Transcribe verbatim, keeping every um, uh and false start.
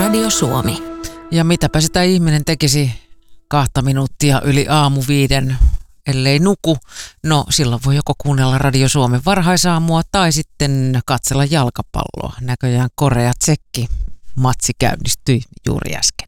Radio Suomi. Ja mitäpä sitä ihminen tekisi kahta minuuttia yli aamu viiden, ellei nuku. No silloin voi joko kuunnella Radio Suomen varhaisaamua tai sitten katsella jalkapalloa. Näköjään Korea-Tsekki matsi käynnistyi juuri äsken.